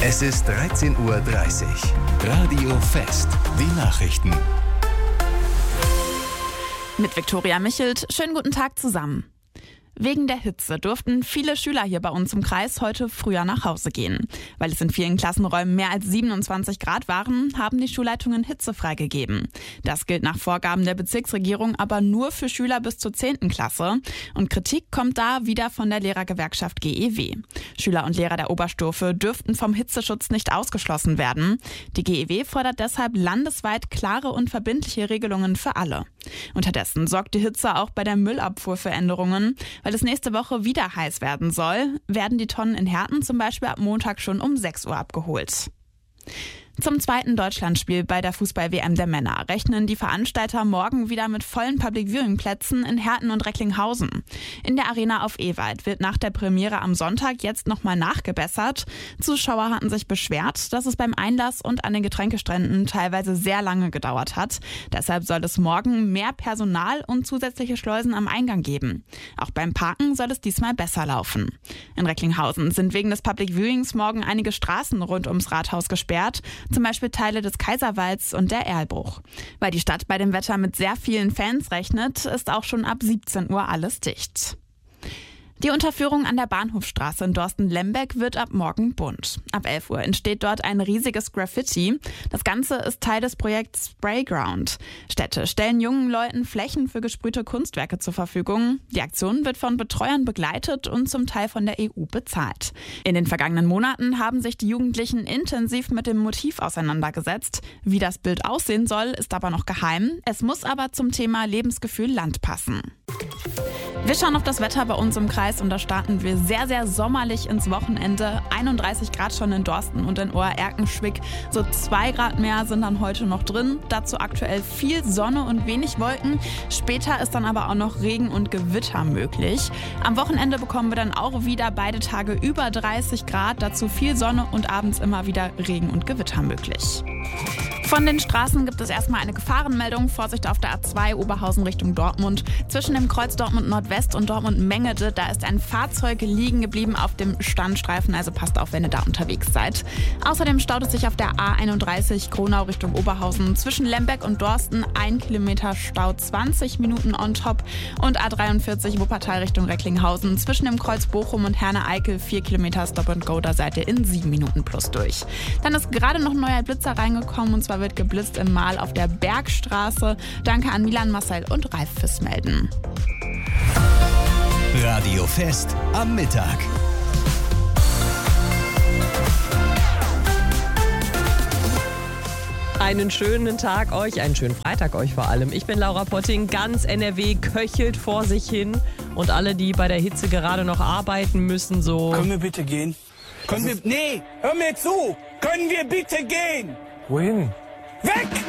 Es ist 13:30 Uhr. Radio Fest. Die Nachrichten. Mit Viktoria Michelt. Schönen guten Tag zusammen. Wegen der Hitze durften viele Schüler hier bei uns im Kreis heute früher nach Hause gehen. Weil es in vielen Klassenräumen mehr als 27 Grad waren, haben die Schulleitungen Hitze freigegeben. Das gilt nach Vorgaben der Bezirksregierung aber nur für Schüler bis zur 10. Klasse. Und Kritik kommt da wieder von der Lehrergewerkschaft GEW. Schüler und Lehrer der Oberstufe dürften vom Hitzeschutz nicht ausgeschlossen werden. Die GEW fordert deshalb landesweit klare und verbindliche Regelungen für alle. Unterdessen sorgt die Hitze auch bei der Müllabfuhr für Änderungen. Weil es nächste Woche wieder heiß werden soll, werden die Tonnen in Herten zum Beispiel ab Montag schon um 6 Uhr abgeholt. Zum zweiten Deutschlandspiel bei der Fußball-WM der Männer rechnen die Veranstalter morgen wieder mit vollen Public-Viewing-Plätzen in Herten und Recklinghausen. In der Arena auf Ewald wird nach der Premiere am Sonntag jetzt nochmal nachgebessert. Zuschauer hatten sich beschwert, dass es beim Einlass und an den Getränkeständen teilweise sehr lange gedauert hat. Deshalb soll es morgen mehr Personal und zusätzliche Schleusen am Eingang geben. Auch beim Parken soll es diesmal besser laufen. In Recklinghausen sind wegen des Public-Viewings morgen einige Straßen rund ums Rathaus gesperrt. Zum Beispiel Teile des Kaiserwalds und der Erlbruch. Weil die Stadt bei dem Wetter mit sehr vielen Fans rechnet, ist auch schon ab 17 Uhr alles dicht. Die Unterführung an der Bahnhofstraße in Dorsten-Lembeck wird ab morgen bunt. Ab 11 Uhr entsteht dort ein riesiges Graffiti. Das Ganze ist Teil des Projekts Sprayground. Städte stellen jungen Leuten Flächen für gesprühte Kunstwerke zur Verfügung. Die Aktion wird von Betreuern begleitet und zum Teil von der EU bezahlt. In den vergangenen Monaten haben sich die Jugendlichen intensiv mit dem Motiv auseinandergesetzt. Wie das Bild aussehen soll, ist aber noch geheim. Es muss aber zum Thema Lebensgefühl Land passen. Wir schauen auf das Wetter bei uns im Kreis und da starten wir sehr, sehr sommerlich ins Wochenende. 31 Grad schon in Dorsten und in Ohr-Erkenschwick. So 2 Grad mehr sind dann heute noch drin. Dazu aktuell viel Sonne und wenig Wolken. Später ist dann aber auch noch Regen und Gewitter möglich. Am Wochenende bekommen wir dann auch wieder beide Tage über 30 Grad. Dazu viel Sonne und abends immer wieder Regen und Gewitter möglich. Von den Straßen gibt es erstmal eine Gefahrenmeldung. Vorsicht auf der A2 Oberhausen Richtung Dortmund. Zwischen dem Kreuz Dortmund Nordwest und Dortmund Mengede, da ist ein Fahrzeug liegen geblieben auf dem Standstreifen. Also passt auf, wenn ihr da unterwegs seid. Außerdem staut es sich auf der A31 Kronau Richtung Oberhausen. Zwischen Lembeck und Dorsten 1 Kilometer Stau, 20 Minuten on top. Und A43 Wuppertal Richtung Recklinghausen. Zwischen dem Kreuz Bochum und Herne-Eickel 4 Kilometer Stop and Go. Da seid ihr in 7 Minuten plus durch. Dann ist gerade noch ein neuer Blitzer reingekommen und zwar wird geblitzt im Mahl auf der Bergstraße. Danke an Milan, Marcel und Ralf fürs Melden. Radio Fest am Mittag. Einen schönen Tag euch, einen schönen Freitag euch vor allem. Ich bin Laura Potting, ganz NRW köchelt vor sich hin. Und alle, die bei der Hitze gerade noch arbeiten müssen, so... Können wir bitte gehen? Nee, hör mir zu! Können wir bitte gehen? Wohin? Weg!